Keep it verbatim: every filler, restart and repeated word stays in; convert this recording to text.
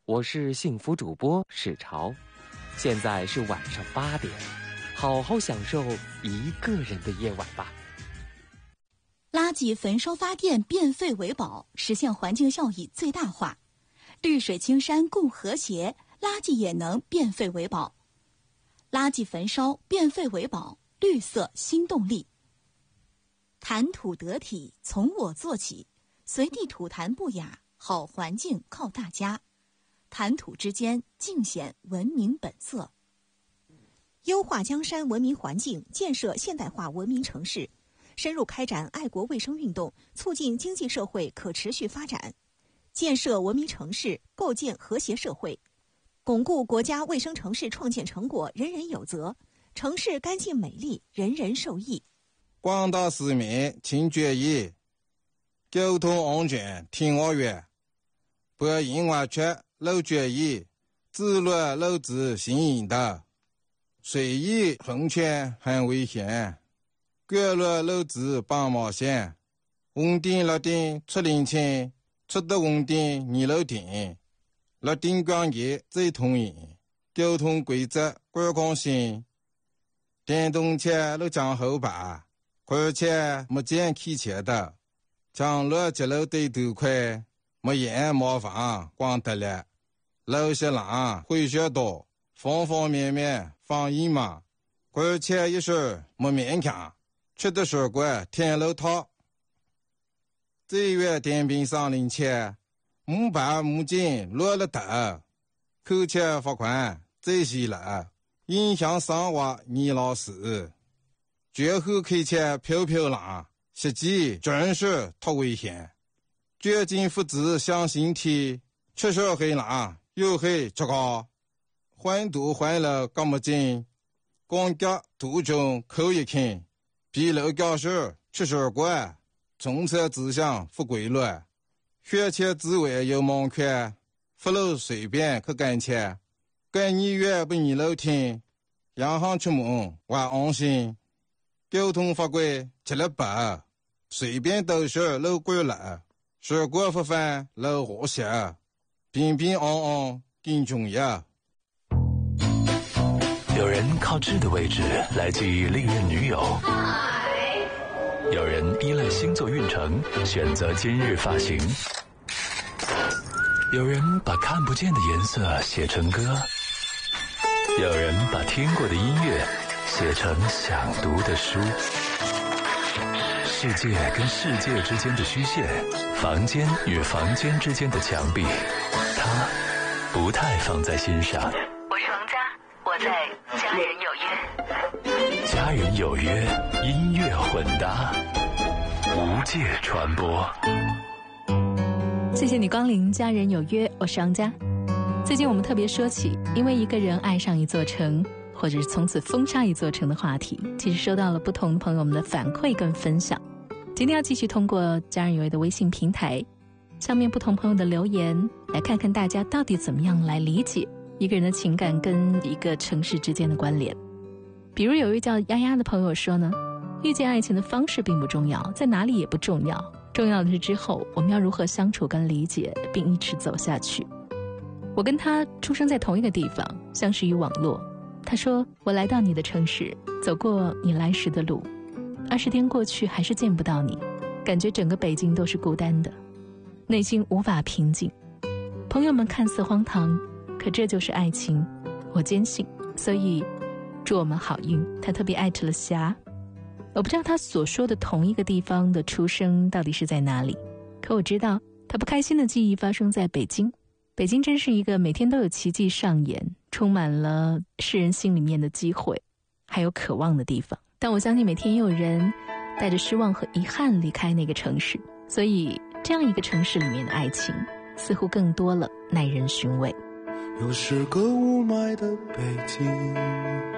我是幸福主播史潮，现在是晚上八点，好好享受一个人的夜晚吧。 垃圾焚烧发电，变废为宝，实现环境效益最大化。绿水青山共和谐，垃圾也能变废为宝。垃圾焚烧，变废为宝，绿色新动力。谈吐得体，从我做起，随地吐痰不雅，好环境靠大家。谈吐之间，尽显文明本色。 优化江山文明环境，建设现代化文明城市，深入开展爱国卫生运动，促进经济社会可持续发展，建设文明城市，构建和谐社会，巩固国家卫生城市创建成果人人有责，城市干净美丽，人人受益。 广大市民请注意，交通安全听我话，不因为缺漏决议，自乱漏子行引导，随意横穿很危险，干乱漏子绑毛线，红灯绿灯出零钱，出的红灯你漏停，绿灯光节最通行，交通规则观光性，电动车都讲后排，而且没见开车的，将路接路对头快，没烟没房光得了，路些浪会学多，方方面面防疫嘛，而且一是没勉强，吃的水果天路套，这月电瓶上零钱，木板木筋落了头，扣钱罚款最细了，影响生活你老死。绝后开车飘飘浪，实际真是太危险。绝境父子相形体，确实很浪，又很糟糕。环堵环了干么劲？光脚途中口一看，比路教授吃水果，从车指向不规律，学车之外有盲看，不路随便去干车，干你越不你路听，洋行出门我安心。交通法规吃了白，随便都是路过了，水果不犯路和谐，平平安安更重要。 有人靠痣的位置来记忆历任女友，有人依赖星座运程选择今日发型，有人把看不见的颜色写成歌，有人把听过的音乐写成想读的书。世界跟世界之间的虚线，房间与房间之间的墙壁，他不太放在心上。 我是王佳，我在家人有约。 家人有约，音乐混搭，无界传播。 谢谢你光临家人有约，我是王佳。最近我们特别说起因为一个人爱上一座城，或者是从此封杀一座城的话题，其实收到了不同的朋友们的反馈跟分享。今天要继续通过家人有约的微信平台，下面不同朋友的留言，来看看大家到底怎么样来理解一个人的情感跟一个城市之间的关联。比如有一位叫丫丫的朋友说呢，遇见爱情的方式并不重要，在哪里也不重要，重要的是之后我们要如何相处跟理解，并一起走下去。我跟他出生在同一个地方，相识于网络。他说，我来到你的城市，走过你来时的路，二十天过去还是见不到你，感觉整个北京都是孤单的，内心无法平静。朋友们看似荒唐，可这就是爱情，我坚信，所以祝我们好运。他特别艾特了霞，我不知道他所说的同一个地方的出生到底是在哪里，可我知道他不开心的记忆发生在北京。北京真是一个每天都有奇迹上演，充满了世人心里面的机会还有渴望的地方，但我相信每天也有人带着失望和遗憾离开那个城市，所以这样一个城市里面的爱情似乎更多了耐人寻味。 又是个雾霾的北京。